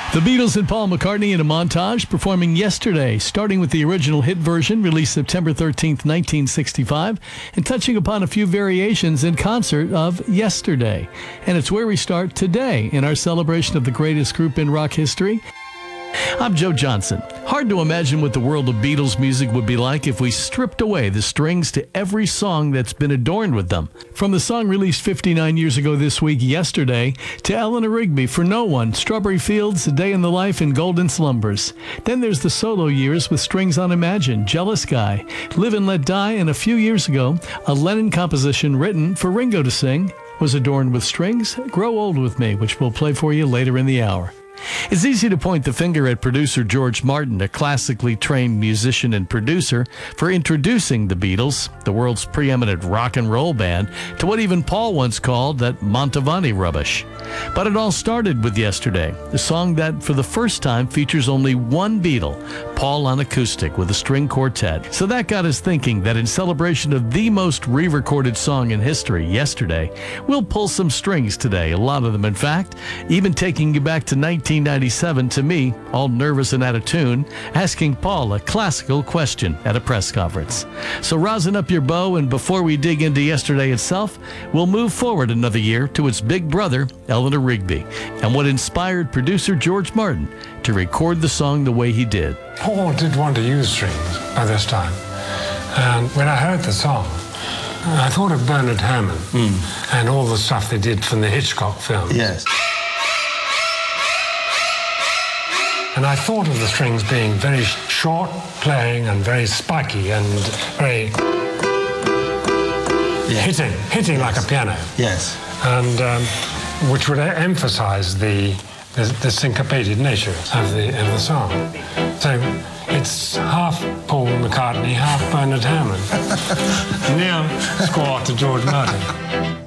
The Beatles and Paul McCartney in a montage performing Yesterday, starting with the original hit version released September 13th, 1965, and touching upon a few variations in concert of Yesterday. And it's where we start today in our celebration of the greatest group in rock history. I'm Joe Johnson. Hard to imagine what the world of Beatles music would be like if we stripped away the strings to every song that's been adorned with them. From the song released 59 years ago this week, Yesterday, to Eleanor Rigby, For No One, Strawberry Fields, A Day in the Life, and Golden Slumbers. Then there's the solo years with strings on Imagine, Jealous Guy, Live and Let Die, and a few years ago, a Lennon composition written for Ringo to sing was adorned with strings, Grow Old With Me, which we'll play for you later in the hour. It's easy to point the finger at producer George Martin, a classically trained musician and producer, for introducing the Beatles, the world's preeminent rock and roll band, to what even Paul once called that Mantovani rubbish. But it all started with Yesterday, the song that for the first time features only one Beatle, Paul on acoustic with a string quartet. So that got us thinking that in celebration of the most re-recorded song in history, Yesterday, we'll pull some strings today, a lot of them in fact, even taking you back to 1997 to me, all nervous and out of tune, asking Paul a classical question at a press conference. So rosin up your bow, and before we dig into Yesterday itself, we'll move forward another year to its big brother, Eleanor Rigby, and what inspired producer George Martin to record the song the way he did. Paul did want to use strings by this time, and when I heard the song, I thought of Bernard Herrmann and all the stuff they did from the Hitchcock films. Yes. And I thought of the strings being very short playing and very spiky and very hitting like a piano. Yes. And which would emphasize the syncopated nature of the song. So it's half Paul McCartney, half Bernard Herrmann. Near score to George Martin.